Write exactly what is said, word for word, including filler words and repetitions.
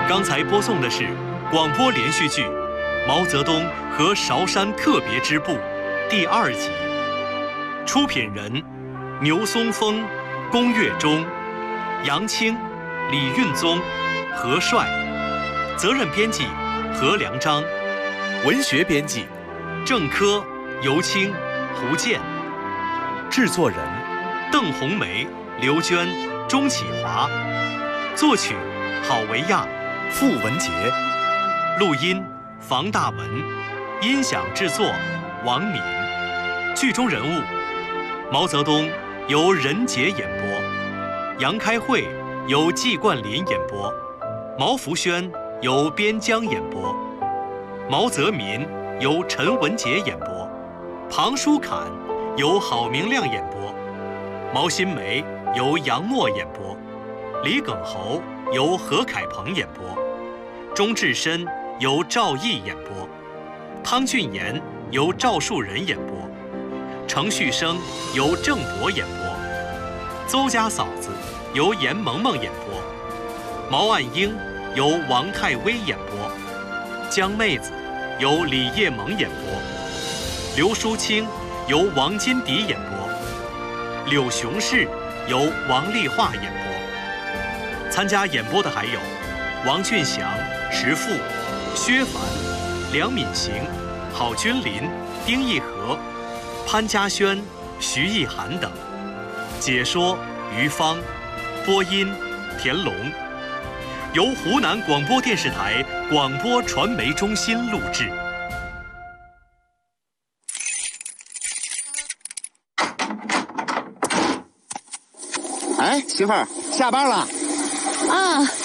刚才播送的是广播连续剧《毛泽东和韶山特别支部》第二集，出品人牛松峰、龚月忠、杨青、李运宗、何帅，责任编辑何良章，文学编辑郑科、尤清、胡建，制作人邓红梅、刘娟、钟启华，作曲郝维亚、傅文杰，录音房大文，音响制作王敏。剧中人物：毛泽东由任杰演播，杨开慧由季冠霖演播，毛福轩由边疆演播，毛泽民由陈文杰演播，庞书侃由郝明亮演播，毛新梅由杨默演播，李耿侯由何凯鹏演播，钟志深由赵毅演播，汤俊彦由赵树人演播，程旭升由郑博演播，邹家嫂子由严萌萌演播，毛岸英由王太威演播，江妹子由李叶萌演播，刘淑清由王金迪演播，柳雄士由王丽化演播。参加演播的还有王俊祥、石富、薛凡、梁敏行、郝君林、丁义和、潘家轩、徐艺涵等。解说于芳，播音田龙。由湖南广播电视台广播传媒中心录制。 哎，媳妇儿，下班了。 啊，